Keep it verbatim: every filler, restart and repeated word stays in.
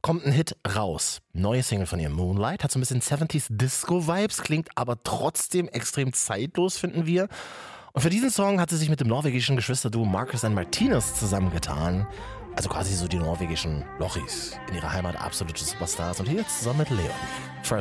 kommt ein Hit raus. Neue Single von ihr, Moonlight, hat so ein bisschen siebziger Disco-Vibes, klingt aber trotzdem extrem zeitlos, finden wir. Und für diesen Song hat sie sich mit dem norwegischen Geschwisterduo Marcus and Martinez zusammengetan. Also quasi so die norwegischen Lochis. In ihrer Heimat absolute Superstars. Und hier jetzt zusammen mit Leon. First